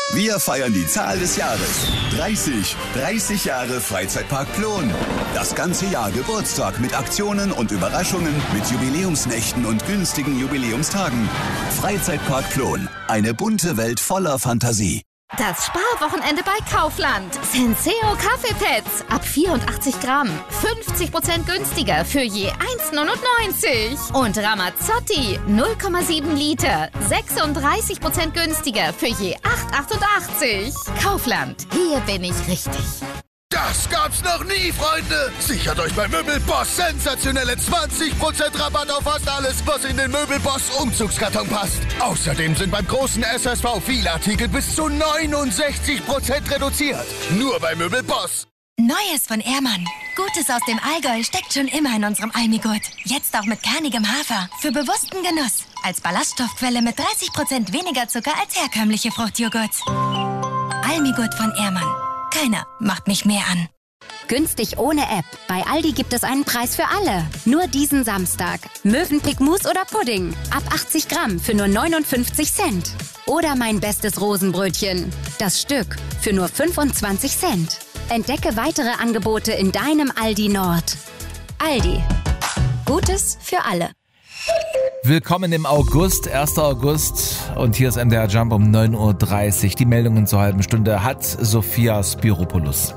Wir feiern die Zahl des Jahres. 30. 30 Jahre Freizeitpark Plon. Das ganze Jahr Geburtstag mit Aktionen und Überraschungen, mit Jubiläumsnächten und günstigen Jubiläumstagen. Freizeitpark Plon. Eine bunte Welt voller Fantasie. Das Sparwochenende bei Kaufland. Senseo Kaffeepads ab 84 Gramm. 50% günstiger für je 1,99. Und Ramazzotti 0,7 Liter. 36% günstiger für je 8,88. Kaufland. Hier bin ich richtig. Das gab's noch nie, Freunde! Sichert euch bei Möbelboss sensationelle 20% Rabatt auf fast alles, was in den Möbelboss Umzugskarton passt. Außerdem sind beim großen SSV viele Artikel bis zu 69% reduziert. Nur bei Möbelboss. Neues von Ehrmann. Gutes aus dem Allgäu steckt schon immer in unserem Almigurt. Jetzt auch mit kernigem Hafer. Für bewussten Genuss. Als Ballaststoffquelle mit 30% weniger Zucker als herkömmliche Fruchtjoghurt. Almigurt von Ehrmann. Keiner macht mich mehr an. Günstig ohne App. Bei Aldi gibt es einen Preis für alle. Nur diesen Samstag. Mövenpick Mousse oder Pudding. Ab 80 Gramm für nur 59 Cent. Oder mein bestes Rosenbrötchen. Das Stück für nur 25 Cent. Entdecke weitere Angebote in deinem Aldi Nord. Aldi. Gutes für alle. Willkommen im August, 1. August, und hier ist MDR Jump um 9.30 Uhr. Die Meldungen zur halben Stunde hat Sophia Spiropoulos.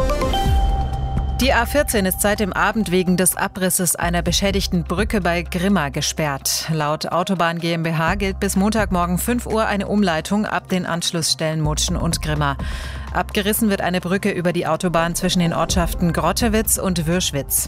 Die A14 ist seit dem Abend wegen des Abrisses einer beschädigten Brücke bei Grimma gesperrt. Laut Autobahn GmbH gilt bis Montagmorgen 5 Uhr eine Umleitung ab den Anschlussstellen Mutschen und Grimma. Abgerissen wird eine Brücke über die Autobahn zwischen den Ortschaften Grottewitz und Würschwitz.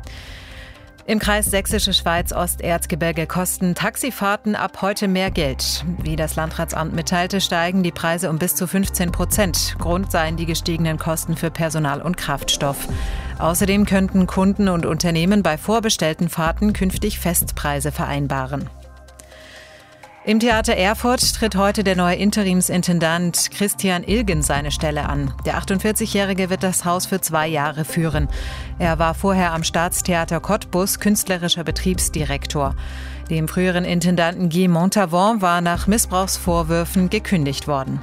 Im Kreis Sächsische Schweiz Osterzgebirge kosten Taxifahrten ab heute mehr Geld. Wie das Landratsamt mitteilte, steigen die Preise um bis zu 15%. Grund seien die gestiegenen Kosten für Personal und Kraftstoff. Außerdem könnten Kunden und Unternehmen bei vorbestellten Fahrten künftig Festpreise vereinbaren. Im Theater Erfurt tritt heute der neue Interimsintendant Christian Ilgen seine Stelle an. Der 48-Jährige wird das Haus für 2 Jahre führen. Er war vorher am Staatstheater Cottbus künstlerischer Betriebsdirektor. Dem früheren Intendanten Guy Montavon war nach Missbrauchsvorwürfen gekündigt worden.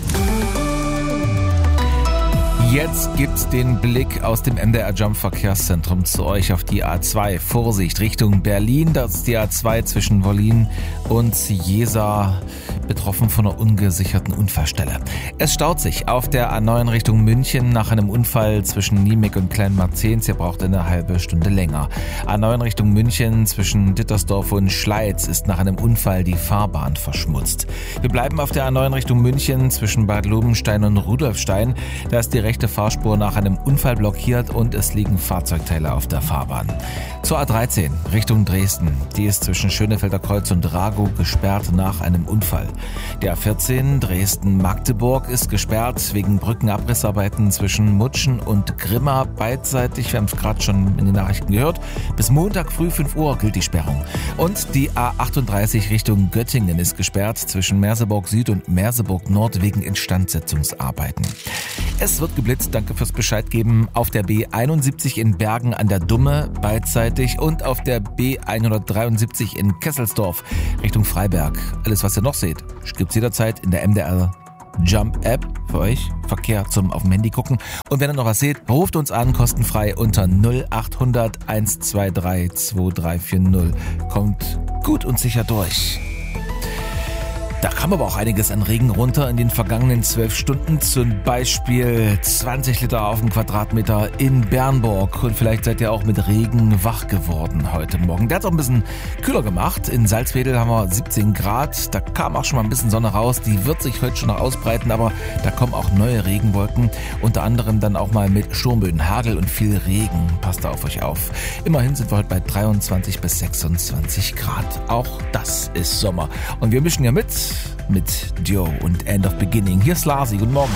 Jetzt gibt's den Blick aus dem MDR Jump Verkehrszentrum zu euch auf die A2. Vorsicht, Richtung Berlin. Das ist die A2 zwischen Wollin und Jesa, betroffen von einer ungesicherten Unfallstelle. Es staut sich auf der A9 Richtung München nach einem Unfall zwischen Niemek und Kleinmarzens. Ihr braucht eine halbe Stunde länger. A9 Richtung München zwischen Dittersdorf und Schleiz ist nach einem Unfall die Fahrbahn verschmutzt. Wir bleiben auf der A9 Richtung München zwischen Bad Lobenstein und Rudolfstein. Da ist die rechte Fahrspur nach einem Unfall blockiert und es liegen Fahrzeugteile auf der Fahrbahn. Zur A13 Richtung Dresden. Die ist zwischen Schönefelder Kreuz und Ragow gesperrt nach einem Unfall. Der A14 Dresden-Magdeburg ist gesperrt wegen Brückenabrissarbeiten zwischen Mutschen und Grimma beidseitig. Wir haben es gerade schon in den Nachrichten gehört. Bis Montag früh 5 Uhr gilt die Sperrung. Und die A38 Richtung Göttingen ist gesperrt zwischen Merseburg Süd und Merseburg Nord wegen Instandsetzungsarbeiten. Es wird geblitzt, danke fürs Bescheid geben, auf der B71 in Bergen an der Dumme beidseitig und auf der B173 in Kesselsdorf Richtung Freiberg. Alles, was ihr noch seht, gibt's jederzeit in der MDR Jump App für euch. Verkehr zum auf dem Handy gucken. Und wenn ihr noch was seht, ruft uns an, kostenfrei unter 0800 123 2340. Kommt gut und sicher durch. Da kam aber auch einiges an Regen runter in den vergangenen 12 Stunden. Zum Beispiel 20 Liter auf dem Quadratmeter in Bernburg. Und vielleicht seid ihr auch mit Regen wach geworden heute Morgen. Der hat es auch ein bisschen kühler gemacht. In Salzwedel haben wir 17 Grad. Da kam auch schon mal ein bisschen Sonne raus. Die wird sich heute schon noch ausbreiten, aber da kommen auch neue Regenwolken. Unter anderem dann auch mal mit Sturmböen, Hagel und viel Regen. Passt auf euch auf. Immerhin sind wir heute bei 23 bis 26 Grad. Auch das ist Sommer. Und wir mischen ja mit Dio und End of Beginning. Hier ist Lasi. Guten Morgen.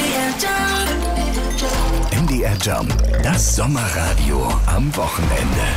MDR Jump, das Sommerradio am Wochenende.